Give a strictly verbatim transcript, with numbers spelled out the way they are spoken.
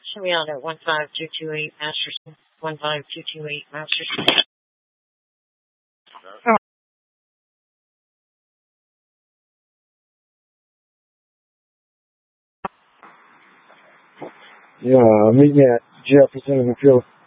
Show me out at one five two two eight Masterson. one five two two eight Masterson. Oh. Yeah, meet me at Jefferson in the field.